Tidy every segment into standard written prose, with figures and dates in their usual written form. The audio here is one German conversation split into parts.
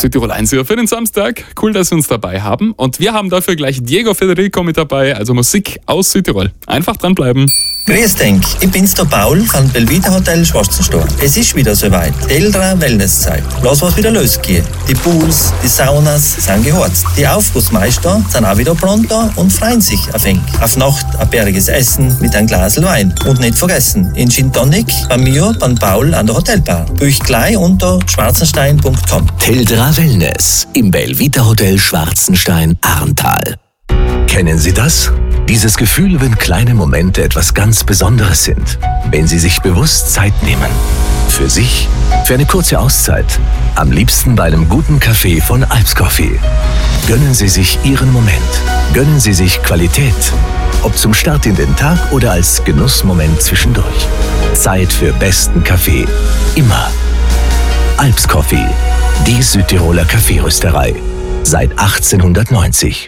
Südtirol 1 für den Samstag. Cool, dass Sie uns dabei haben. Und wir haben dafür gleich Diego Federico mit dabei, also Musik aus Südtirol. Einfach dranbleiben. Grüß dich, ich bin's der Paul von Belvita Hotel Schwarzenstein. Es ist wieder soweit. Teldra Wellnesszeit. Lass was wieder losgehen. Die Pools, die Saunas sind geheizt. Die Aufgussmeister sind auch wieder pronto und freuen sich auf eng. Auf Nacht ein bäriges Essen mit einem Glas Wein. Und nicht vergessen, in Gin Tonic bei mir, beim Paul an der Hotelbar. Buch gleich unter schwarzenstein.com. Teldra Wellness im Belvita Hotel Schwarzenstein, Arntal. Kennen Sie das? Dieses Gefühl, wenn kleine Momente etwas ganz Besonderes sind. Wenn Sie sich bewusst Zeit nehmen. Für sich, für eine kurze Auszeit. Am liebsten bei einem guten Kaffee von Alps Coffee. Gönnen Sie sich Ihren Moment. Gönnen Sie sich Qualität. Ob zum Start in den Tag oder als Genussmoment zwischendurch. Zeit für besten Kaffee. Immer. Alps Coffee. Die Südtiroler Kaffeerösterei. Seit 1890.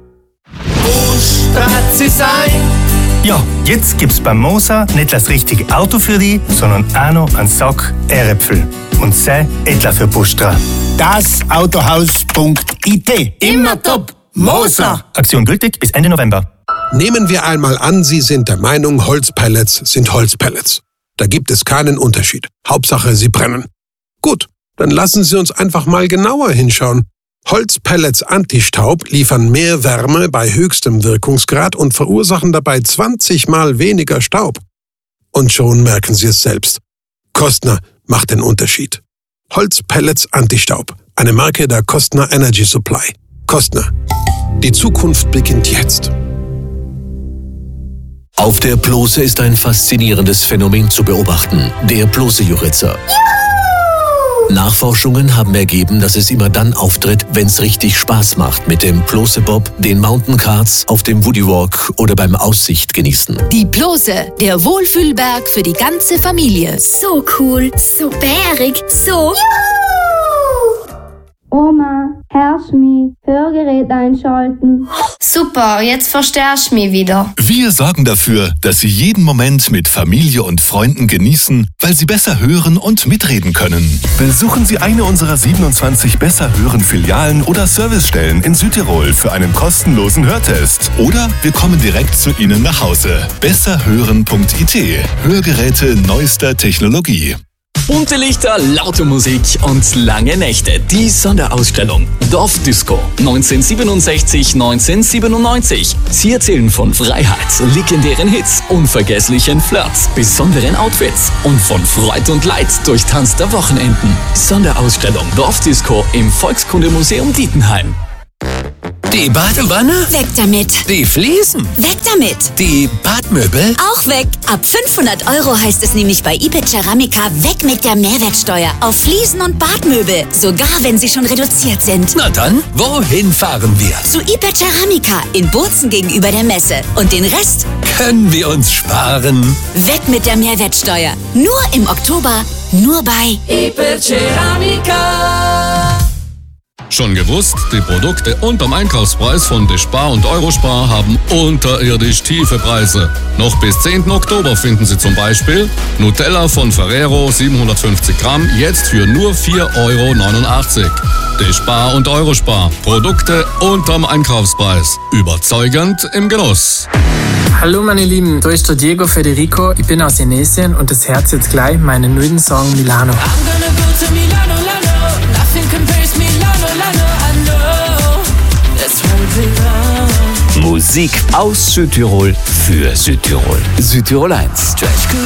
Straße sein. Ja, jetzt gibt's beim Moser nicht das richtige Auto für dich, sondern auch noch einen Sack Äpfel. Und sei etwa für Bustra. Das Autohaus.it. Immer top. Moser. Aktion gültig bis Ende November. Nehmen wir einmal an, Sie sind der Meinung, Holzpellets sind Holzpellets. Da gibt es keinen Unterschied. Hauptsache, sie brennen. Gut, dann lassen Sie uns einfach mal genauer hinschauen. Holzpellets Antistaub liefern mehr Wärme bei höchstem Wirkungsgrad und verursachen dabei 20 Mal weniger Staub. Und schon merken Sie es selbst. Kostner macht den Unterschied. Holzpellets Antistaub, eine Marke der Kostner Energy Supply. Kostner. Die Zukunft beginnt jetzt. Auf der Plose ist ein faszinierendes Phänomen zu beobachten, der Plose-Juritzer. Nachforschungen haben ergeben, dass es immer dann auftritt, wenn es richtig Spaß macht mit dem Plose-Bob, den Mountaincards, auf dem Woody Walk oder beim Aussicht genießen. Die Plose, der Wohlfühlberg für die ganze Familie. So cool, so bärig, so... Oma, hörst mich? Hörgerät einschalten. Super, jetzt verstehst du mich wieder. Wir sorgen dafür, dass Sie jeden Moment mit Familie und Freunden genießen, weil Sie besser hören und mitreden können. Besuchen Sie eine unserer 27 Besser-Hören-Filialen oder Servicestellen in Südtirol für einen kostenlosen Hörtest. Oder wir kommen direkt zu Ihnen nach Hause. Besserhören.it. Hörgeräte neuester Technologie. Bunte Lichter, laute Musik und lange Nächte. Die Sonderausstellung Dorfdisco 1967-1997. Sie erzählen von Freiheit, legendären Hits, unvergesslichen Flirts, besonderen Outfits und von Freud und Leid durchtanzter Wochenenden. Sonderausstellung Dorfdisco im Volkskundemuseum Dietenheim. Die Badewanne? Weg damit. Die Fliesen? Weg damit. Die Badmöbel? Auch weg. Ab 500 € heißt es nämlich bei eBay Ceramica weg mit der Mehrwertsteuer auf Fliesen und Badmöbel. Sogar wenn sie schon reduziert sind. Na dann, wohin fahren wir? Zu eBay Ceramica in Bozen gegenüber der Messe. Und den Rest können wir uns sparen. Weg mit der Mehrwertsteuer. Nur im Oktober, nur bei eBay Ceramica. Schon gewusst, die Produkte unterm Einkaufspreis von Despar und Eurospar haben unterirdisch tiefe Preise. Noch bis 10. Oktober finden Sie zum Beispiel Nutella von Ferrero 750 Gramm, jetzt für nur 4,89 €. Despar und Eurospar, Produkte unterm Einkaufspreis. Überzeugend im Genuss. Hallo meine Lieben, da ist der Diego Federico, ich bin aus Inesien und das Herz jetzt gleich meinen neuen Song Milano. Musik aus Südtirol für Südtirol. Südtirol 1.